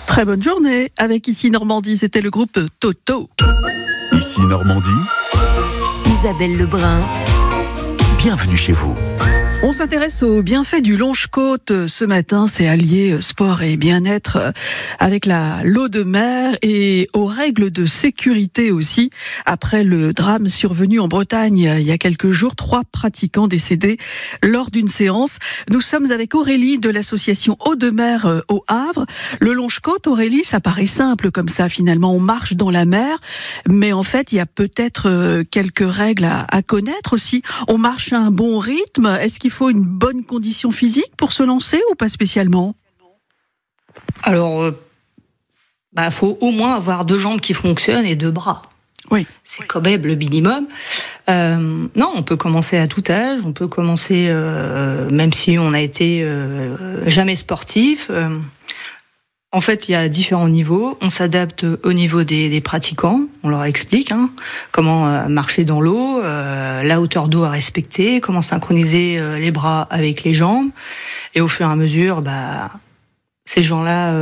Très bonne journée avec Ici Normandie, c'était le groupe Toto. Ici Normandie, Isabelle Lebrun. bienvenue chez vous. On s'intéresse aux bienfaits du Longe-Côte ce matin, c'est allier sport et bien-être avec l'eau de mer et aux règles de sécurité aussi. Après le drame survenu en Bretagne il y a quelques jours, 3 pratiquants décédés lors d'une séance. Nous sommes avec Aurélie de l'association Eau de mer au Havre. Le Longe-Côte, Aurélie, ça paraît simple comme ça finalement, on marche dans la mer, mais en fait il y a peut-être quelques règles à connaître aussi. On marche à un bon rythme, est-ce qu'il faut une bonne condition physique pour se lancer ou pas spécialement ? Alors, faut au moins avoir 2 jambes qui fonctionnent et 2 bras. Oui. C'est quand même le minimum. Non, on peut commencer à tout âge. On peut commencer, même si on a été jamais sportif. En fait, il y a différents niveaux. On s'adapte au niveau des pratiquants. On leur explique comment marcher dans l'eau, la hauteur d'eau à respecter, comment synchroniser les bras avec les jambes. Et au fur et à mesure, ces gens-là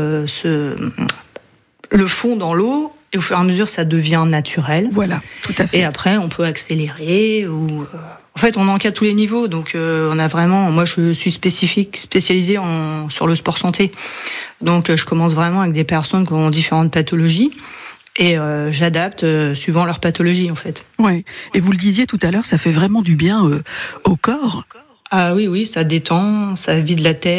le font dans l'eau. Et au fur et à mesure, ça devient naturel. Voilà, tout à fait. Et après, on peut accélérer ou... En fait, on encadre tous les niveaux. Donc, on a vraiment... Moi, je suis spécialisée sur le sport santé. Donc, je commence vraiment avec des personnes qui ont différentes pathologies. Et j'adapte suivant leur pathologie, en fait. Ouais. Et vous le disiez tout à l'heure, ça fait vraiment du bien au corps. Ah oui, ça détend, ça vide la tête.